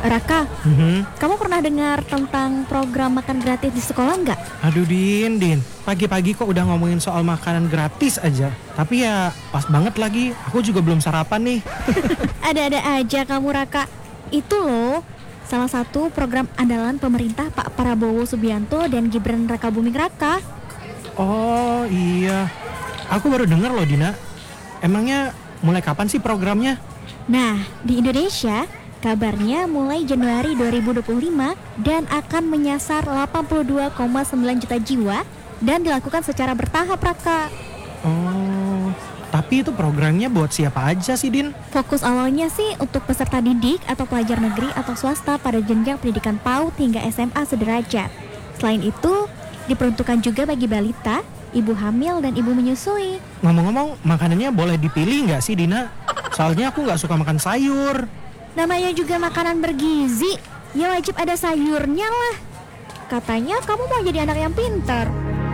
Raka, kamu pernah dengar tentang program makan gratis di sekolah nggak? Aduh Din, pagi-pagi kok udah ngomongin soal makanan gratis aja. Tapi ya pas banget lagi, aku juga belum sarapan nih. Ada-ada aja kamu Raka. Itu loh, salah satu program andalan pemerintah Pak Prabowo Subianto dan Gibran Rakabuming Raka. Oh iya, aku baru dengar loh Dina. Emangnya mulai kapan sih programnya? Nah, di Indonesia, kabarnya mulai Januari 2025 dan akan menyasar 82,9 juta jiwa dan dilakukan secara bertahap, Raka. Oh, tapi itu programnya buat siapa aja sih Din? Fokus awalnya sih untuk peserta didik atau pelajar negeri atau swasta pada jenjang pendidikan PAUD hingga SMA sederajat. Selain itu, diperuntukkan juga bagi balita, ibu hamil, dan ibu menyusui. Ngomong-ngomong, makanannya boleh dipilih nggak sih Dina? Soalnya aku nggak suka makan sayur. Namanya juga makanan bergizi, ya wajib ada sayurnya lah. Katanya kamu mau jadi anak yang pintar.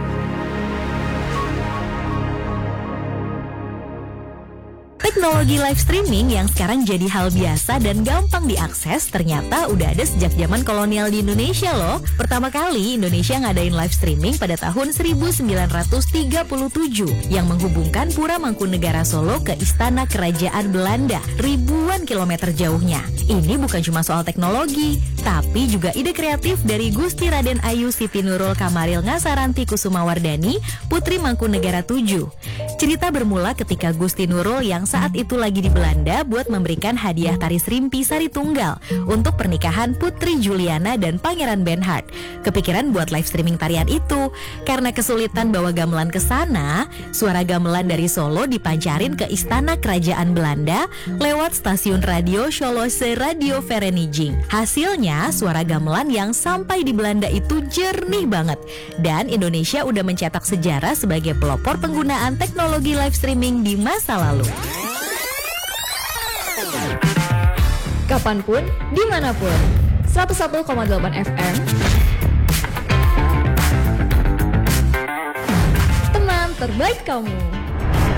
Teknologi live streaming yang sekarang jadi hal biasa dan gampang diakses ternyata udah ada sejak zaman kolonial di Indonesia loh. Pertama kali Indonesia ngadain live streaming pada tahun 1937 yang menghubungkan Pura Mangkunegara Solo ke Istana Kerajaan Belanda ribuan kilometer jauhnya. Ini bukan cuma soal teknologi, tapi juga ide kreatif dari Gusti Raden Ayu Siti Nurul Kamaril Ngasaranti Kusumawardani, Putri Mangkunegara VII. Cerita bermula ketika Gusti Nurul yang saat itu lagi di Belanda buat memberikan hadiah tari serimpi sari tunggal untuk pernikahan Putri Juliana dan Pangeran Bernhard. Kepikiran buat live streaming tarian itu. Karena kesulitan bawa gamelan ke sana, suara gamelan dari Solo dipancarin ke Istana Kerajaan Belanda lewat stasiun radio Scholose Radio Vereniging. Hasilnya, suara gamelan yang sampai di Belanda itu jernih banget. Dan Indonesia udah mencetak sejarah sebagai pelopor penggunaan teknologi live streaming di masa lalu. Kapanpun, dimanapun. 101,8 FM. Teman terbaik kamu.